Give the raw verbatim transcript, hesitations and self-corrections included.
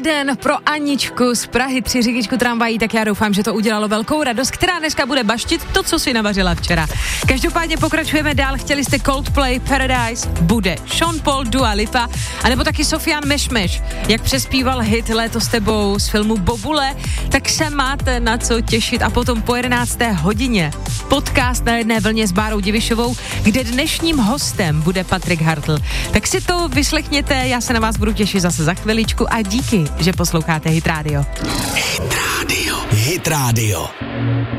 den pro Aničku z Prahy, tři řidičku tramvají, tak já doufám, že to udělalo velkou radost, která dneska bude baštit to, co si navařila včera. Každopádně pokračujeme dál, chtěli jste Coldplay, Paradise, bude Sean Paul, Dua Lipa, anebo taky Sofian Mešmeš, jak přespíval hit Léto s tebou z filmu Bobule, tak se máte na co těšit a potom po jedenácté hodině podcast Na jedné vlně s Bárou Divišovou, kde dnešním hostem bude Patrik Hartl. Tak si to vyslechněte, já se na vás budu těšit zase za chviličku a díky, že posloucháte Hit Radio. Hit Radio. Hit Radio.